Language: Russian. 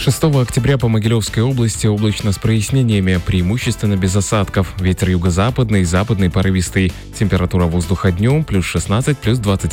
6 октября по Могилевской области облачно с прояснениями, преимущественно без осадков. Ветер юго-западный, западный порывистый. Температура воздуха днем +16, +20.